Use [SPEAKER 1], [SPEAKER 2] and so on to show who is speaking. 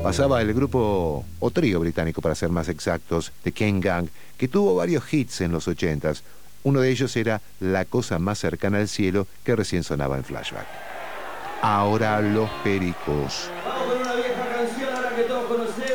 [SPEAKER 1] Pasaba el grupo, o trío británico para ser más exactos, de Kane Gang, que tuvo varios hits en los 80s. Uno de ellos era La cosa más cercana al cielo, que recién sonaba en Flashback. Ahora Los Pericos.
[SPEAKER 2] Vamos con una vieja canción ahora que todos conocemos.